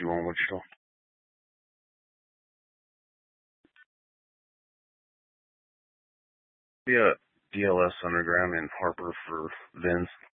You want Wichita? Yeah, DLS Underground in Harper for Vince.